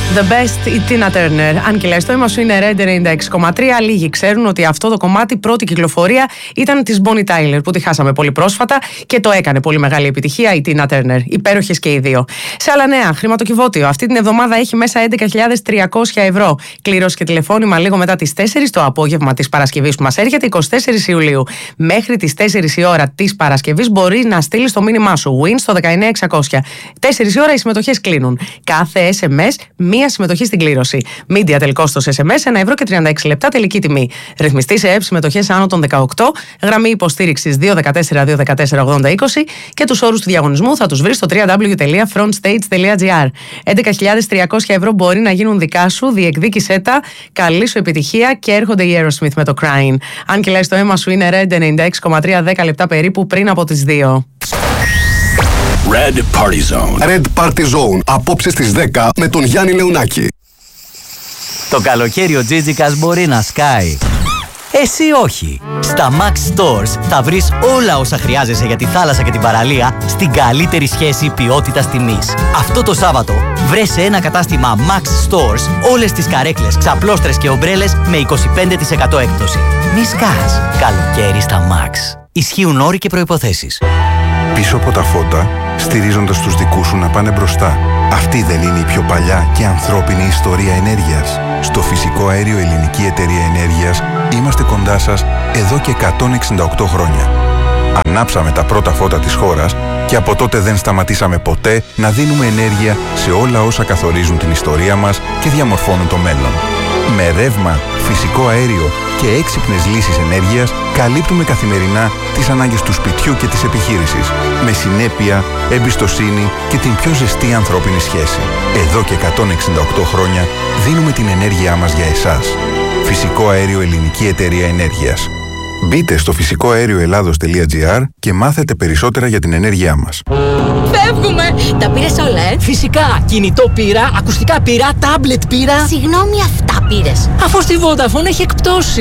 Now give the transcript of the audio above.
The Best, η Tina Turner. Αν και λες, το αίμα σου είναι Red 96,3. Λίγοι ξέρουν ότι αυτό το κομμάτι πρώτη κυκλοφορία ήταν της Bonnie Tyler, που τη χάσαμε πολύ πρόσφατα και το έκανε πολύ μεγάλη επιτυχία η Tina Turner. Υπέροχες και οι δύο. Σε άλλα νέα, χρηματοκιβώτιο. Αυτή την εβδομάδα έχει μέσα 11.300 ευρώ. Κλήρωση και τηλεφώνημα λίγο μετά τις 4 το απόγευμα της Παρασκευής που μας έρχεται, 24 Ιουλίου. Μέχρι τις 4 η ώρα της Παρασκευής μπορεί να στείλεις το μήνυμά σου. Win στο 19600. 4 η ώρα οι συμμετοχές κλείνουν. Κάθε SMS μία συμμετοχή στην κλήρωση. Media τελικόστος SMS 1 ευρώ και 36 λεπτά τελική τιμή. Ρυθμιστή σε ΕΕΠ συμμετοχές άνω των 18. Γραμμή υποστήριξης 214-214-8020 και τους όρους του διαγωνισμού θα τους βρεις στο www.frontstage.gr. 11.300 ευρώ μπορεί να γίνουν δικά σου. Διεκδίκησέ τα. Καλή σου επιτυχία και έρχονται οι Aerosmith με το Crying. Αν και λες, το αίμα σου είναι Red 96,3, 10 λεπτά περίπου πριν από τις 2. Red Party Zone. Red Party Zone. Απόψε στις 10 με τον Γιάννη Λεωνάκη. Το καλοκαίρι ο Τζίτζικας μπορεί να σκάει. Εσύ όχι. Στα Max Stores θα βρεις όλα όσα χρειάζεσαι για τη θάλασσα και την παραλία στην καλύτερη σχέση ποιότητας τιμής. Αυτό το Σάββατο βρες σε ένα κατάστημα Max Stores όλες τις καρέκλες, ξαπλώστρες και ομπρέλες με 25% έκπτωση. Μη σκάς. Καλοκαίρι στα Max. Ισχύουν όροι και προϋποθέσεις. Πίσω από τα φώτα, στηρίζοντας τους δικούς σου να πάνε μπροστά. Αυτή δεν είναι η πιο παλιά και ανθρώπινη ιστορία ενέργειας? Στο Φυσικό Αέριο Ελληνική Εταιρεία Ενέργειας είμαστε κοντά σας εδώ και 168 χρόνια. Ανάψαμε τα πρώτα φώτα της χώρας και από τότε δεν σταματήσαμε ποτέ να δίνουμε ενέργεια σε όλα όσα καθορίζουν την ιστορία μας και διαμορφώνουν το μέλλον. Με ρεύμα, φυσικό αέριο και έξυπνες λύσεις ενέργειας καλύπτουμε καθημερινά τις ανάγκες του σπιτιού και της επιχείρησης. Με συνέπεια, εμπιστοσύνη και την πιο ζεστή ανθρώπινη σχέση. Εδώ και 168 χρόνια δίνουμε την ενέργειά μας για εσάς. Φυσικό Αέριο Ελληνική Εταιρεία Ενέργειας. Μπείτε στο φυσικοαέρioελλάδος.gr και μάθετε περισσότερα για την ενέργειά μας. Φεύγουμε! Τα πήρες όλα, Φυσικά! Κινητό πήρα, ακουστικά πήρα, τάμπλετ πήρα. Συγγνώμη, αυτά πήρες. Αφού στη Vodafone έχει εκπτώσει.